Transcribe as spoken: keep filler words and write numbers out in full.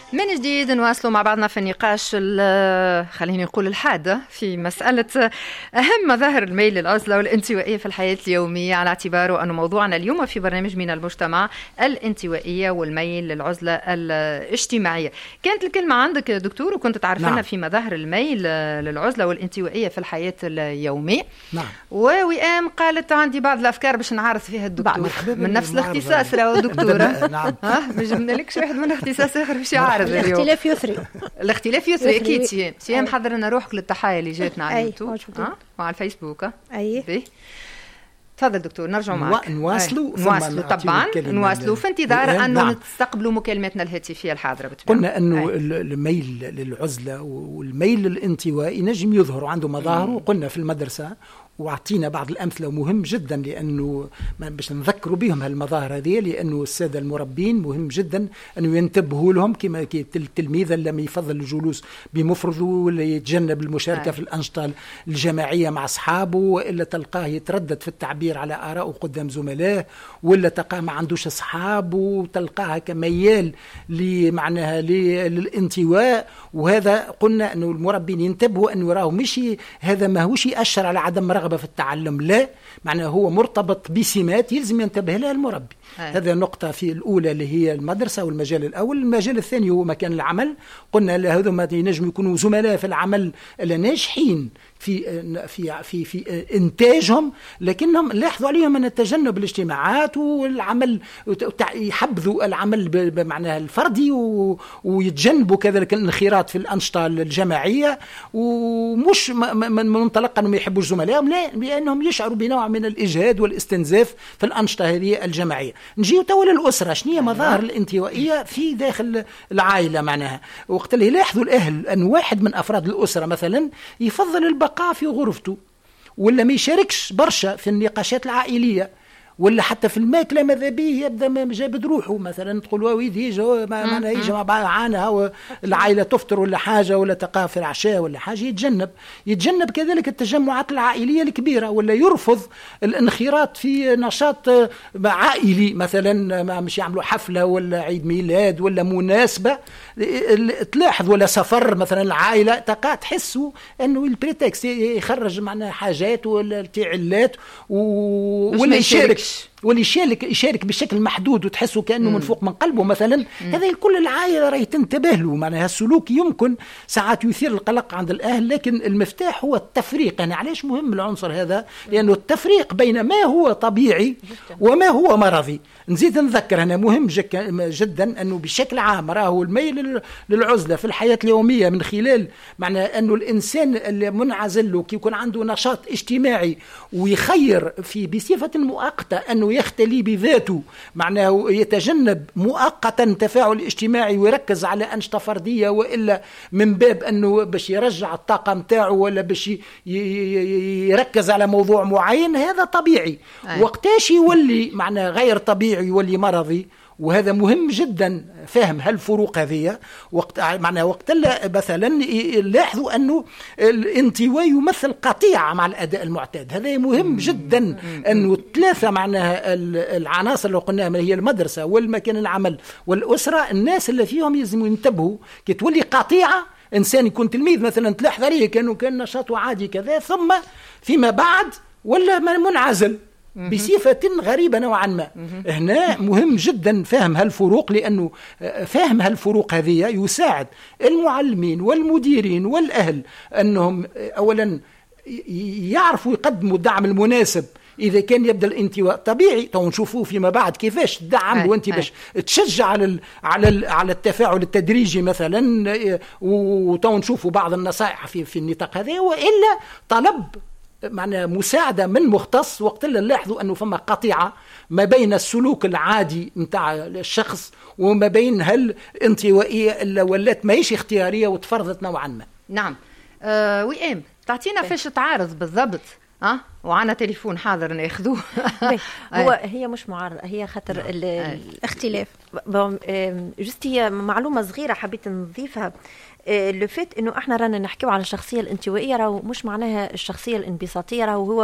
من جديد نواصلوا مع بعضنا في النقاش خليني نقول الحادة في مسألة أهم مظاهر الميل للعزلة والانطوائية في الحياة اليومية، على اعتباره أن موضوعنا اليوم في برنامج من المجتمع الانطوائية والميل للعزلة الاجتماعية. كانت الكلمة عندك دكتور وكنت تعرفنا نعم. في مظاهر الميل للعزلة والانطوائية في الحياة اليومية. نعم. ووئام قالت عندي بعض الأفكار باش نعرض فيها الدكتور من نفس الاختصاص. راهو دكتورة نعم. ها ما جبنالكش واحد من اختصاص آخر باش يعرض. الاختلاف يثري الاختلاف يثري اكيد. سيام سيام حضر لنا روحك للتحايا اللي جاتنا على اليوتيوب ها وعلى الفيسبوك. اي تفضل دكتور نرجعوا معك. نواصلوا نواصلوا طبعا نواصلوا في انتظار انه نعم. نستقبلوا مكالماتنا الهاتفيه الحاضره بالطبع. قلنا انه الميل للعزله والميل للانطواء نجم يظهروا عنده مظاهر، وقلنا في المدرسه وعطينا بعض الأمثلة مهم جدا لأنه باش نذكروا بهم هالمظاهر هذه، لأنه السادة المربين مهم جدا أنه ينتبهوا لهم كما التلميذ لما يفضل الجلوس بمفرده ولا يتجنب المشاركة آه. في الأنشطة الجماعية مع أصحابه، وإلا تلقاه يتردد في التعبير على آرائه قدام زملائه، ولا تلقاه ما عندوش أصحاب وتلقاه كميال لمعناها للانطواء. وهذا قلنا أنه المربين ينتبهوا أنه يراه مش هذا ما هوش يأشر على عدم رغبة في التعلم، لا، معناه هو مرتبط بسمات يلزم ينتبه لها المربي. آه. هذا النقطة في الأولى اللي هي المدرسة والمجال الأول. المجال الثاني هو مكان العمل. قلنا هذا ما ينجم يكونوا زملاء في العمل ناجحين في في في في انتاجهم، لكنهم لاحظوا عليهم ان التجنب الاجتماعات والعمل يحبذوا العمل بمعنى الفردي ويتجنبوا كذلك الانخراط في الانشطه الجماعيه، ومش من منطلق انهم ما يحبوش زملائهم، لا، لانهم يشعروا بنوع من الاجهاد والاستنزاف في الانشطه هذه الجماعيه. نجيو تو للاسره، شنو هي مظاهر الانطوائيه في داخل العائله؟ معناها وقت اللي يلاحظوا الاهل ان واحد من افراد الاسره مثلا يفضل البقاء في غرفته، ولا ما يشاركش برشا في النقاشات العائلية، ولا حتى في الماكله ماذا به يبدا ما جابد روحه، مثلا تقول واويد يجي معنا يجي مع معانا العائله تفطر ولا حاجه، ولا تقاه في العشاء ولا حاجه، يتجنب يتجنب كذلك التجمعات العائليه الكبيره، ولا يرفض الانخراط في نشاط عائلي، مثلا ما مش يعملوا حفله ولا عيد ميلاد ولا مناسبه تلاحظ، ولا سفر مثلا العائله، تقع تحسوا انه البريتكس يخرج معنا حاجات ولا تعلات ولا يشارك واللي يشارك يشارك بشكل محدود وتحسوا كأنه من فوق من قلبه مثلا. مم. هذا كل العائلة راهي تنتبه له. معناها السلوك يمكن ساعات يثير القلق عند الأهل، لكن المفتاح هو التفريق. يعني علاش مهم العنصر هذا؟ لأنه التفريق بين ما هو طبيعي وما هو مرضي. نزيد نذكر هنا مهم جدا أنه بشكل عام راهو الميل للعزلة في الحياة اليومية من خلال معنى أنه الإنسان المنعزل له كي يكون عنده نشاط اجتماعي ويخير في بصفة مؤقتة أنه يختلي بذاته، معناه يتجنب مؤقتا تفاعل اجتماعي ويركز على أنشطة فردية، وإلا من باب أنه باش يرجع الطاقة متاعه ولا باش يركز على موضوع معين، هذا طبيعي. أي. وقتاش يولي معناه غير طبيعي يولي مرضي، وهذا مهم جدا فهم هالفروق هذه. وقت معناها وقت مثلا لاحظوا انه الانطواء يمثل قطيعه مع الاداء المعتاد. هذا مهم جدا انه ثلاثه معناها العناصر اللي قلناها هي المدرسه والمكان العمل والاسره، الناس اللي فيهم يلزموا ينتبهوا كي تولي قطيعه. انسان يكون تلميذ مثلا تلاحظ عليه كانه كان نشاطه عادي كذا، ثم فيما بعد ولا منعزل بصفة غريبة نوعا ما. هنا مهم جدا فهم هالفروق، لأنه فهم هالفروق هذه يساعد المعلمين والمديرين والأهل أنهم أولا يعرفوا يقدموا الدعم المناسب إذا كان يبدأ الانطواء طبيعي. تو نشوفوه فيما بعد كيفاش تدعم وانت باش تشجع على ال على ال على التفاعل التدريجي مثلا، وتو نشوفوا بعض النصائح في في النطاق هذا، وإلا طلب معنى مساعدة من مختص. وقت اللي نلاحظوا أنه فما قطيعة ما بين السلوك العادي متاع الشخص وما بين هالانطوائية اللي ولات ماهيش اختيارية وتفرضت نوعا ما. نعم. أه وئام تعطينا فيش تعارض بالضبط. اه وعنا تليفون حاضر ناخذوه. هو هي مش معارضه، هي خاطر الاختلاف. جست هي معلومه صغيره حبيت نضيفها. لو فات انه احنا رانا نحكيو على الشخصيه الانطوائيه، راهو مش معناها الشخصيه الانبساطيه، راهو هو